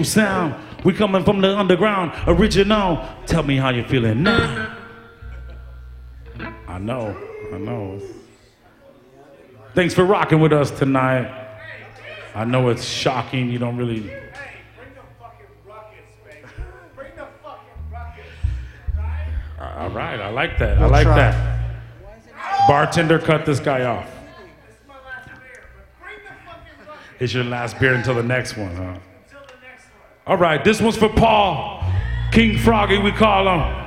sound. We coming from the underground, original. Tell me how you feeling now. I know. Thanks for rocking with us tonight. I know it's shocking. You don't really. Hey, bring the fucking ruckus, baby. Bring the fucking ruckus. Right? All right, I like that. I like that. Bartender, cut this guy off. This is my last beer, but bring the fucking ruckus. It's your last beer until the next one, huh? Until the next one. All right, this one's for Paul. King Froggy, we call him.